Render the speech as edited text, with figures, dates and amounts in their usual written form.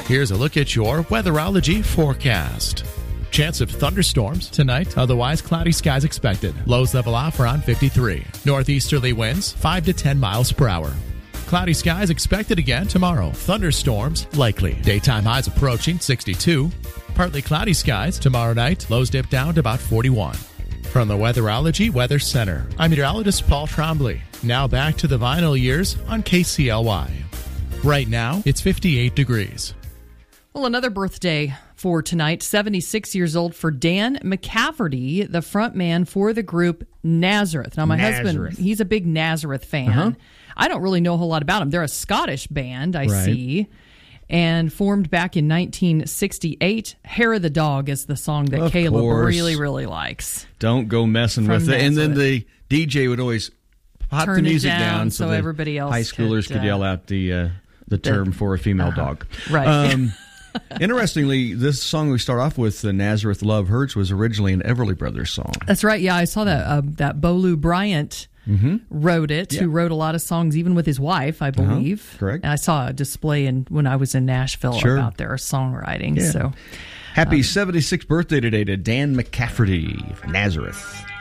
Here's a look at your weatherology forecast. Chance of thunderstorms tonight, otherwise cloudy skies expected. Lows level off around 53. Northeasterly winds 5 to 10 miles per hour. Cloudy skies expected again tomorrow. Thunderstorms likely. Daytime highs approaching 62. Partly cloudy skies tomorrow night. Lows dip down to about 41. From the Weatherology Weather Center, I'm meteorologist Paul Trombley. Now back to the vinyl years on KCLY. Right now, it's 58 degrees. Well, another birthday for tonight, 76 years old for Dan McCafferty, the front man for the group Nazareth. Now, my husband, he's a big Nazareth fan. I don't really know a whole lot about them. They're a Scottish band, I see, and formed back in 1968. Hair of the Dog is the song that Caleb really, really likes. Don't go messing with it. And then the DJ would always pop the music down so everybody else high schoolers could yell out the term for a female dog. Right. Interestingly, this song we start off with, Nazareth Love Hurts, was originally an Everly Brothers song. That's right. Yeah, I saw that Bolu Bryant wrote it, who wrote a lot of songs, even with his wife, I believe. Correct. And I saw a display when I was in Nashville about their songwriting. Yeah. So, happy 76th birthday today to Dan McCafferty of Nazareth.